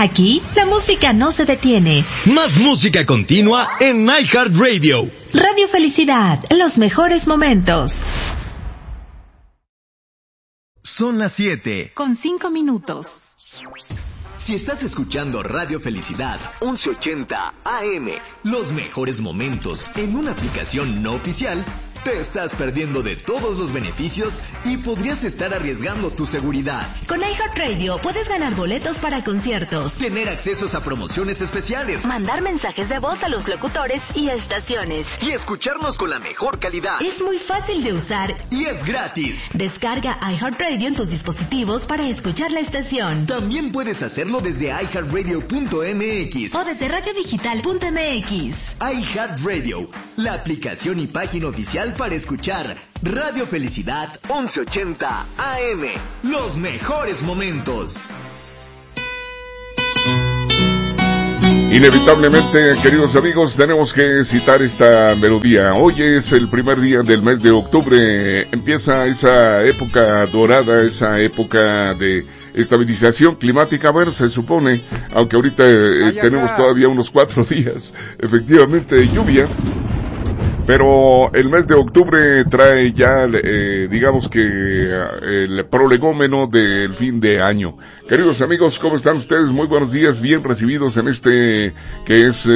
Aquí, la música no se detiene. Más música continua en iHeartRadio. Radio Felicidad, los mejores momentos. Son las 7:05. Si estás escuchando Radio Felicidad 1180 AM, los mejores momentos en una aplicación no oficial, te estás perdiendo de todos los beneficios y podrías estar arriesgando tu seguridad. Con iHeartRadio puedes ganar boletos para conciertos, tener accesos a promociones especiales, mandar mensajes de voz a los locutores y estaciones, y escucharnos con la mejor calidad. Es muy fácil de usar y es gratis. Descarga iHeartRadio en tus dispositivos para escuchar la estación. También puedes hacerlo desde iHeartRadio.mx o desde radiodigital.mx. iHeartRadio, la aplicación y página oficial para escuchar Radio Felicidad 1180 AM. Los mejores momentos. Inevitablemente, queridos amigos, tenemos que citar esta melodía. Hoy es el primer día del mes de octubre. Empieza esa época dorada, esa época de estabilización climática. Bueno, se supone, aunque ahorita tenemos todavía unos 4 días, efectivamente, de lluvia. Pero el mes de octubre trae ya, digamos que el prolegómeno del fin de año. Queridos amigos, ¿cómo están ustedes? Muy buenos días, bien recibidos en este que es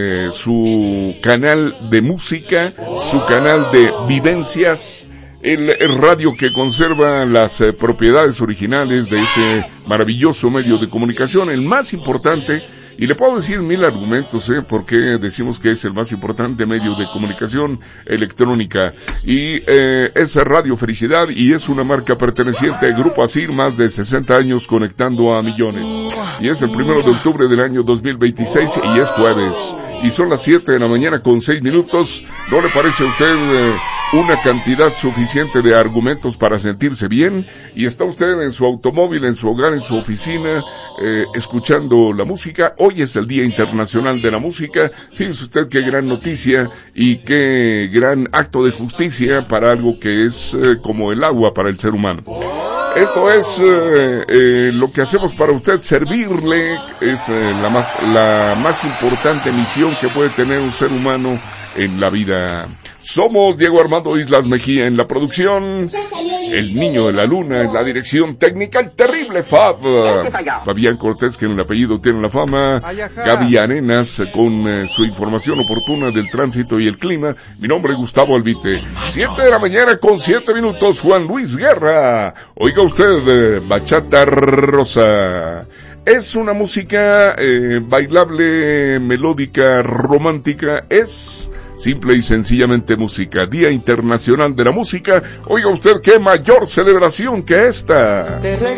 su canal de música, su canal de vivencias, el radio que conserva las propiedades originales de este maravilloso medio de comunicación, el más importante. Y le puedo decir 1000 argumentos, porque decimos que es el más importante medio de comunicación electrónica. Y es Radio Felicidad y es una marca perteneciente al Grupo Asir, más de 60 años conectando a millones. Y es el 1 de octubre del año 2026 y es jueves. Y son las 7 de la mañana con 6 minutos. ¿No le parece a usted una cantidad suficiente de argumentos para sentirse bien? Y está usted en su automóvil, en su hogar, en su oficina, escuchando la música. Hoy es el Día Internacional de la Música. Fíjese usted qué gran noticia y qué gran acto de justicia para algo que es como el agua para el ser humano. Esto es lo que hacemos para usted, servirle. Es la más importante misión que puede tener un ser humano en la vida. Somos Diego Armando Islas Mejía en la producción, el niño de la luna en la dirección técnica, el terrible Fab, Fabián Cortés, que en el apellido tiene la fama, Gaby Arenas con su información oportuna del tránsito y el clima. Mi nombre es Gustavo Albite. 7 de la mañana con 7 minutos, Juan Luis Guerra. Oiga usted, Bachata Rosa. Es una música bailable, melódica, romántica, es simple y sencillamente música. Día Internacional de la Música. Oiga usted, qué mayor celebración que esta.